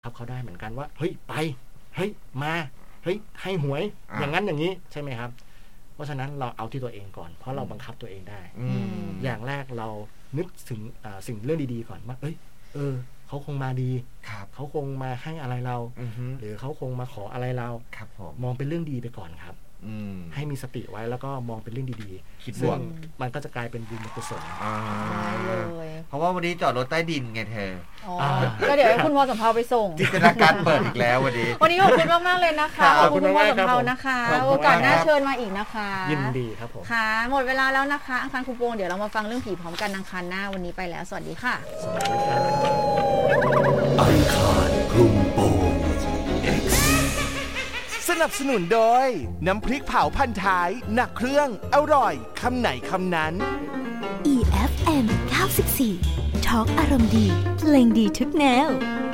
ครับเขาได้เหมือนกันว่าเฮ้ยไปเฮ้ยมาเฮ้ยให้หวยอย่างนั้นอย่างนี้ใช่ไหมครับเพราะฉะนั้นเราเอาที่ตัวเองก่อนเพราะเราบังคับตัวเองได้อย่างแรกเรานึกถึงสิ่งเรื่องดีๆก่อนว่าเขาคงมาดีเขาคงมาให้อะไรเราหรือเขาคงมาขออะไรเรามองเป็นเรื่องดีไปก่อนครับให้มีสติไว้แล้วก็มองเป็นเรื่องดีๆคิดบวกมันก็จะกลายเป็นบุญกุศลเพราะว่าวันนี้จอดรถใต้ดินไงเธอก็เดี๋ยวให้คุณวอสมภาไปส่งจินตนาการเปิดอีกแล้ววันนี้ขอบคุณมากๆเลยนะคะขอบคุณคุณวอสมภานะคะโอกาสหน้าเชิญมาอีกนะคะยินดีครับผมค่ะหมดเวลาแล้วนะคะอังคารคุโปงเดี๋ยวเรามาฟังเรื่องผีพร้อมกันอังคารหน้าวันนี้ไปแล้วสวัสดีค่ะสวัสดีครับอังคารคลุมโปง X สนับสนุนโดยน้ำพริกเผาพันท้ายหนักเครื่องอร่อยคำไหนคำนั้น EFM 94 ทอล์กอารมณ์ดีเพลงดีทุกแนว